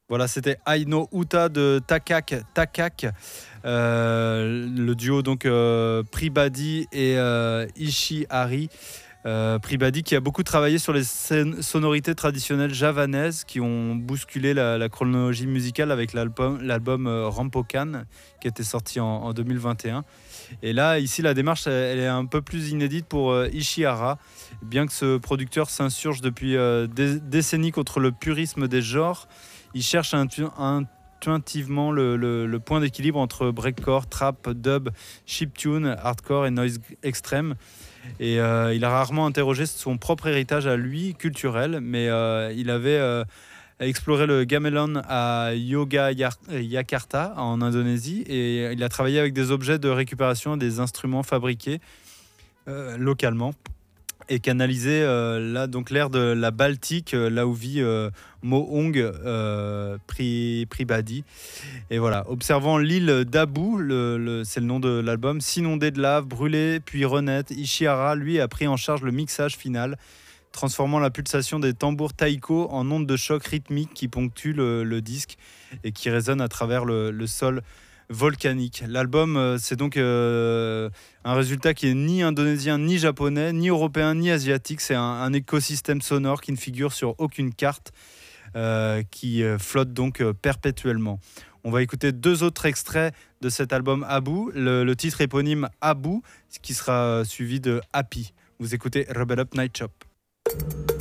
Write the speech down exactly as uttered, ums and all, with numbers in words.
Voilà, c'était Aino Uta de Takak Takak, euh, le duo donc euh, Pribadi et euh, Ishihari. Euh, Pribadi qui a beaucoup travaillé sur les scènes- sonorités traditionnelles javanaises qui ont bousculé la, la chronologie musicale avec l'album, l'album euh, Rampokan qui était sorti en, en deux mille vingt et un. Et là, ici, la démarche, elle, elle est un peu plus inédite pour euh, Ishihara, bien que ce producteur s'insurge depuis euh, des décennies contre le purisme des genres. Il cherche intu- intuitivement le, le- le point d'équilibre entre breakcore, trap, dub, chiptune, hardcore et noise extrême. Et euh, il a rarement interrogé son propre héritage à lui, culturel, mais euh, il avait euh, exploré le gamelan à Yogyakarta, en Indonésie, et il a travaillé avec des objets de récupération, des instruments fabriqués euh, localement et canalisé euh, là donc l'air de la Baltique, euh, là où vit euh, Mohong euh, Pri, Pribadi. Et voilà, observant l'île d'Abu, le, le- c'est le nom de l'album, s'inonder de lave, brûler puis renaître, Ishihara lui a pris en charge le mixage final, transformant la pulsation des tambours taiko en ondes de choc rythmiques qui ponctuent le, le disque et qui résonnent à travers le, le sol volcanique. L'album, euh, c'est donc euh, un résultat qui est ni indonésien, ni japonais, ni européen, ni asiatique. C'est un, un écosystème sonore qui ne figure sur aucune carte, euh, qui euh, flotte donc euh, perpétuellement. On va écouter deux autres extraits de cet album Abu. Le, le titre éponyme Abu, qui sera euh, suivi de Happy. Vous écoutez Rebel Up Night Shop.